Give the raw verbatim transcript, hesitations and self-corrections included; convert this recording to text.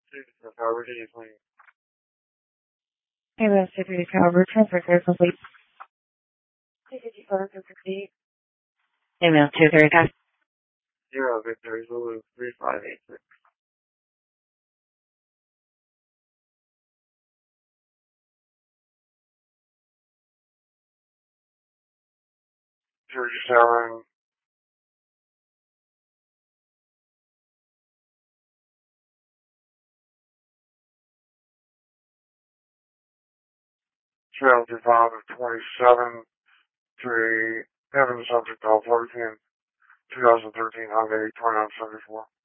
Jesus, how are you doing? Hey, that's Deputy Calvert. Transfer clear complete. Hey, did you phone to complete? Email two thirty five. Zero Victory Zulu three five eight six. Thirty-seven. Seventy-five of twenty-seven. Three. Heaven subject call fourteen. two thousand thirteen Hyundai twenty-nine seventy-four.